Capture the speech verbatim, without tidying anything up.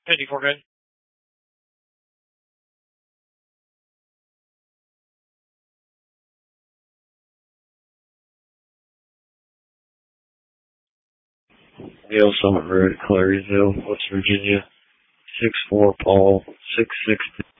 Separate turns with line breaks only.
fifty-four good. Neil Summit Road, Claryville, West Virginia. six four Paul, six six two.